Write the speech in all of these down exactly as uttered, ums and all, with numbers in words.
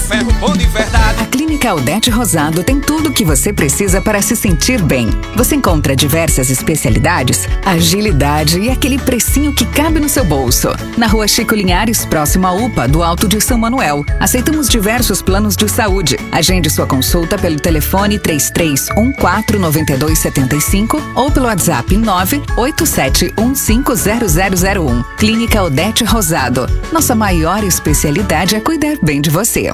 ferro bom de verdade. A Clínica Aldete Rosado tem tudo o que você precisa para se sentir bem. Você encontra diversas especialidades, agilidade e aquele precinho que cabe no seu bolso. Na Rua Chico Linhares, próximo à U P A do Alto de São Manuel. Aceitamos diversos planos de saúde. Agende sua consulta pelo telefone três três um quatro nove dois sete cinco ou pelo WhatsApp nove oito sete um cinco zero zero zero um. Clínica Aldete Rosado. Nossa maior especialidade é cuidar bem de você.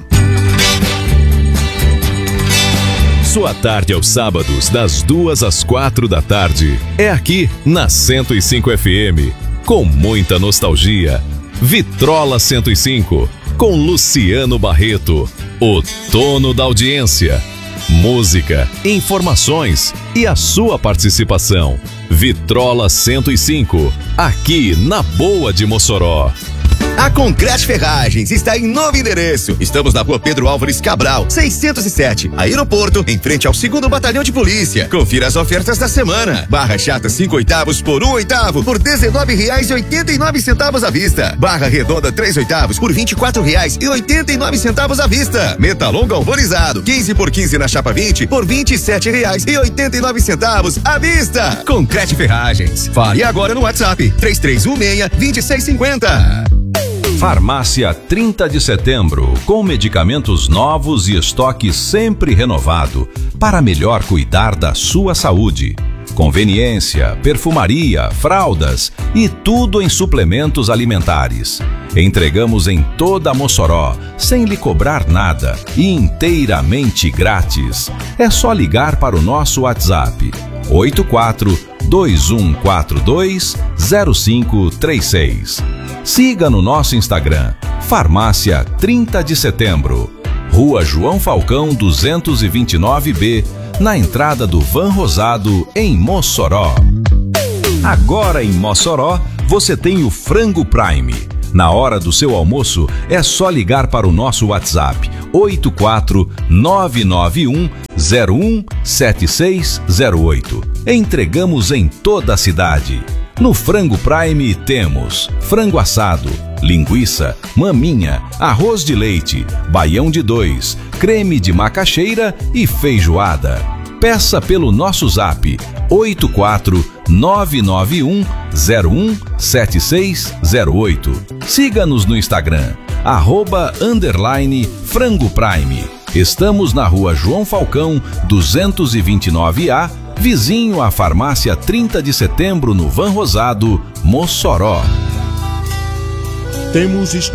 Sua tarde aos sábados, das duas às quatro da tarde, é aqui na cento e cinco F M. Com muita nostalgia. Vitrola cento e cinco, com Luciano Barreto, o dono da audiência. Música, informações e a sua participação. Vitrola cento e cinco, aqui na Boa de Mossoró. A Concrete Ferragens está em novo endereço. Estamos na Rua Pedro Álvares Cabral, seiscentos e sete, Aeroporto, em frente ao segundo Batalhão de Polícia. Confira as ofertas da semana. Barra chata cinco oitavos por um oitavo por dezenove reais e oitenta e nove centavos à vista. Barra redonda três oitavos por vinte e quatro reais e oitenta e nove centavos à vista. Metalon galvanizado quinze por quinze na chapa vinte por vinte e sete reais e oitenta e nove centavos à vista. Concrete Ferragens. Fale agora no WhatsApp três três um seis, dois seis cinco zero. Farmácia trinta de setembro, com medicamentos novos e estoque sempre renovado, para melhor cuidar da sua saúde. Conveniência, perfumaria, fraldas e tudo em suplementos alimentares. Entregamos em toda Mossoró, sem lhe cobrar nada e inteiramente grátis. É só ligar para o nosso WhatsApp oito quatro dois um quatro dois zero cinco três seis. Siga no nosso Instagram, Farmácia trinta de setembro, Rua João Falcão duzentos e vinte e nove B, na entrada do Van Rosado, em Mossoró. Agora em Mossoró, você tem o Frango Prime. Na hora do seu almoço, é só ligar para o nosso WhatsApp oito quatro nove nove um zero um sete seis zero oito. Entregamos em toda a cidade. No Frango Prime temos frango assado, linguiça, maminha, arroz de leite, baião de dois, creme de macaxeira e feijoada. Peça pelo nosso zap oito quatro nove nove um zero um sete seis zero oito. Siga-nos no Instagram, arroba underline Frango Prime. Estamos na Rua João Falcão duzentos e vinte e nove A, vizinho à Farmácia trinta de setembro, no Van Rosado, Mossoró. Temos